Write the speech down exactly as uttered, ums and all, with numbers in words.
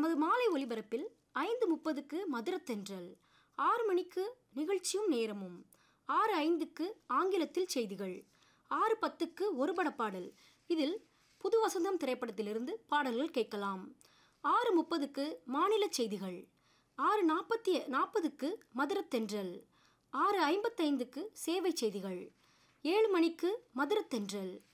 நமது மாலை ஒலிபரப்பில் ஐந்து முப்பதுக்கு மதுரத்தென்றல், ஆறு மணிக்கு நிகழ்ச்சியும் நேரமும், ஆறு ஐந்துக்கு ஆங்கிலத்தில் செய்திகள், ஆறு பத்துக்கு ஒரு படப்பாடல். இதில் புது வசந்தம் திரைப்படத்திலிருந்து பாடல்கள் கேட்கலாம். ஆறு முப்பதுக்கு மாநில செய்திகள், ஆறு நாற்பத்தி நாற்பதுக்கு மதுரத்தென்றல், ஆறு ஐம்பத்தைந்துக்கு சேவை செய்திகள், ஏழு மணிக்கு மதுரத்தென்றல்,